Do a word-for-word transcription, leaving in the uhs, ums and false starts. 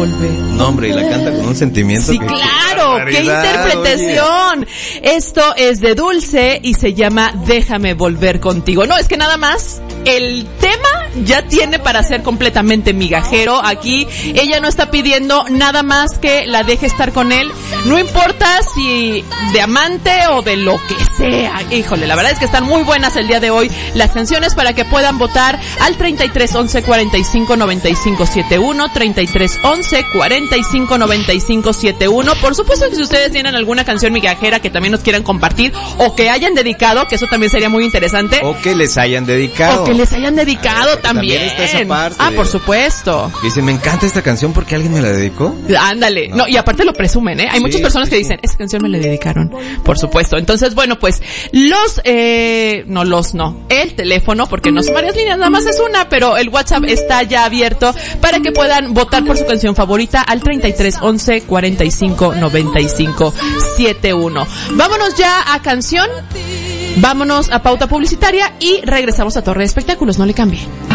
volver. No, hombre, y la canta con un sentimiento. Sí, que, claro, qué qué interpretación. Oye. Esto es de Dulce y se llama Déjame volver contigo. No, es que nada más el tema ya tiene para ser completamente migajero. Aquí ella no está pidiendo nada más que la deje estar con él. No importa si de amante o de lo que sea. Híjole, la verdad es que están muy buenas el día de hoy las canciones para que puedan votar al treinta y tres once cuarenta y cinco noventa y cinco setenta y uno, treinta y tres once cuarenta y cinco noventa y cinco setenta y uno. Por supuesto que si ustedes tienen alguna canción migajera que también nos quieran compartir o que hayan dedicado, que eso también sería muy interesante. O que les hayan dedicado. O que les hayan dedicado ah, también. También está esa parte. Ah, por supuesto. Dice, me encanta esta canción porque alguien me la dedicó. Ándale. No, no y aparte lo presumen, ¿eh? Hay sí, muchas personas sí, que dicen, esa canción me la dedicaron. Por supuesto. Entonces, bueno, pues, los, eh, no los, no. El teléfono, porque no son varias líneas, nada más es una, pero el WhatsApp está ya abierto para que puedan votar por su canción favorita al treinta y tres once cuarenta y cinco noventa y cinco setenta y uno. Vámonos ya a canción. Vámonos a pauta publicitaria y regresamos a Torre de Espectáculos. No le cambie.